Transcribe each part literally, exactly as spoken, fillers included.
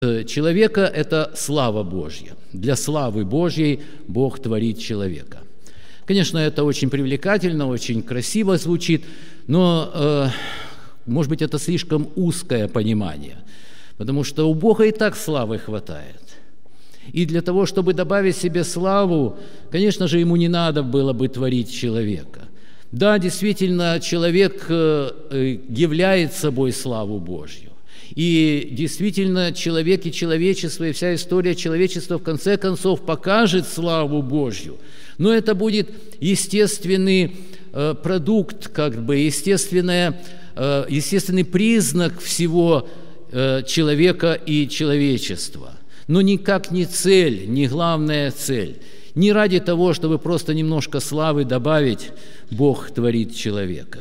человека – это слава Божья. Для славы Божьей Бог творит человека. Конечно, это очень привлекательно, очень красиво звучит, но, э, может быть, это слишком узкое понимание, потому что у Бога и так славы хватает. И для того, чтобы добавить себе славу, конечно же, ему не надо было бы творить человека. Да, действительно, человек являет собой славу Божью. И действительно, человек и человечество, и вся история человечества в конце концов покажет славу Божью. Но это будет естественный продукт, как бы естественное, естественный признак всего человека и человечества. Но никак не цель, не главная цель. Не ради того, чтобы просто немножко славы добавить, Бог творит человека.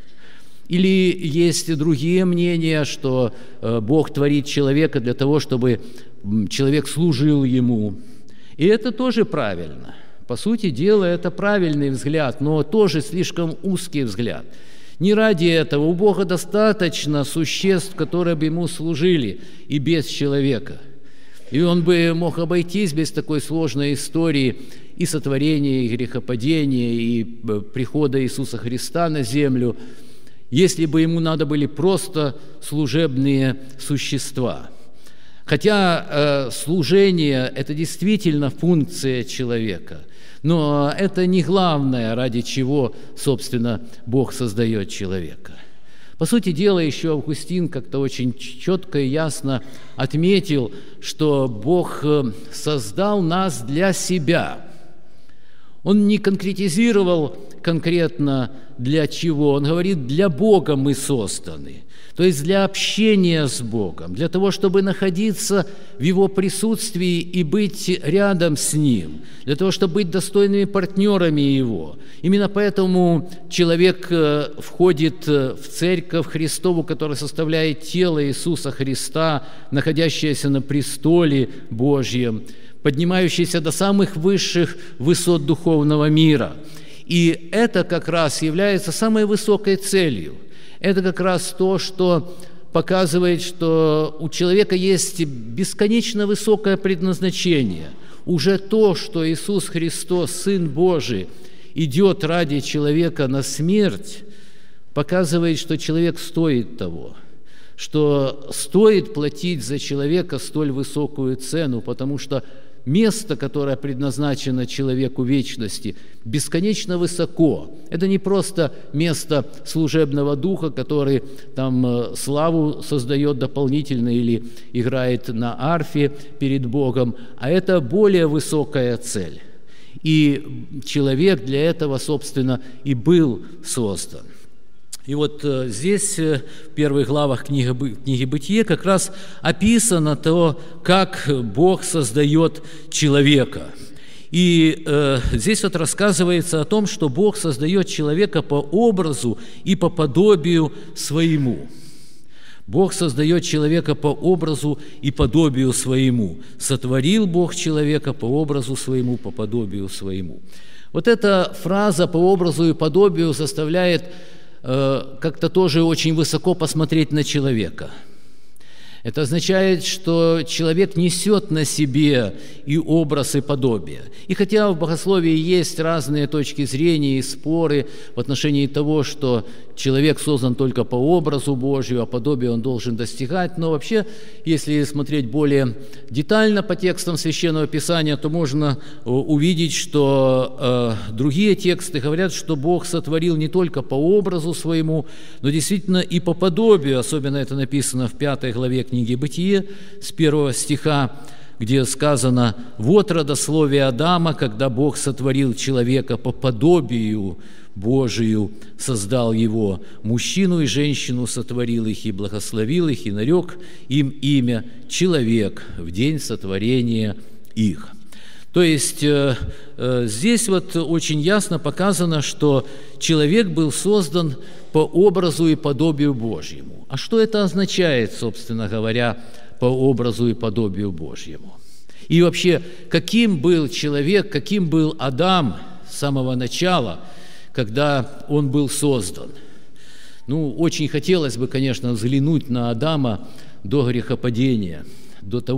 Или есть другие мнения, что Бог творит человека для того, чтобы человек служил Ему. И это тоже правильно. По сути дела, это правильный взгляд, но тоже слишком узкий взгляд. Не ради этого. У Бога достаточно существ, которые бы Ему служили, и без человека. И Он бы мог обойтись без такой сложной истории и сотворения, и грехопадения, и прихода Иисуса Христа на землю, если бы Ему надо были просто служебные существа. Хотя э, служение – это действительно функция человека, но это не главное, ради чего, собственно, Бог создает человека. По сути дела, еще Августин как-то очень четко и ясно отметил, что Бог создал нас для себя. Он не конкретизировал конкретно для чего. Он говорит, для Бога мы созданы. То есть для общения с Богом, для того, чтобы находиться в Его присутствии и быть рядом с Ним, для того, чтобы быть достойными партнерами Его. Именно поэтому человек входит в Церковь Христову, которая составляет тело Иисуса Христа, находящееся на престоле Божьем, поднимающееся до самых высших высот духовного мира. И это как раз является самой высокой целью. Это как раз то, что показывает, что у человека есть бесконечно высокое предназначение. Уже то, что Иисус Христос, Сын Божий, идет ради человека на смерть, показывает, что человек стоит того, что стоит платить за человека столь высокую цену, потому что место, которое предназначено человеку вечности, бесконечно высоко. Это не просто место служебного духа, который там славу создает дополнительно или играет на арфе перед Богом, а это более высокая цель. И человек для этого, собственно, и был создан. И вот здесь, в первых главах книги, книги «Бытие», как раз описано то, как Бог создает человека. И э, здесь вот рассказывается о том, что Бог создает человека по образу и по подобию своему. Бог создает человека по образу и подобию своему. Сотворил Бог человека по образу своему, по подобию своему. Вот эта фраза «по образу и подобию» заставляет как-то тоже очень высоко посмотреть на человека. Это означает, что человек несет на себе и образ, и подобие. И хотя в богословии есть разные точки зрения и споры в отношении того, что человек создан только по образу Божию, а подобие он должен достигать, но вообще, если смотреть более детально по текстам Священного Писания, то можно увидеть, что э, другие тексты говорят, что Бог сотворил не только по образу своему, но действительно и по подобию. Особенно это написано в пятой главе книги «Бытие» с первого стиха, где сказано: «Вот родословие Адама, когда Бог сотворил человека по подобию Божию, создал его, мужчину и женщину сотворил их, и благословил их, и нарек им имя человек в день сотворения их». То есть э, э, здесь вот очень ясно показано, что человек был создан по образу и подобию Божьему. А что это означает, собственно говоря, по образу и подобию Божьему? И вообще, каким был человек, каким был Адам с самого начала, когда он был создан? Ну, очень хотелось бы, конечно, взглянуть на Адама до грехопадения. до того,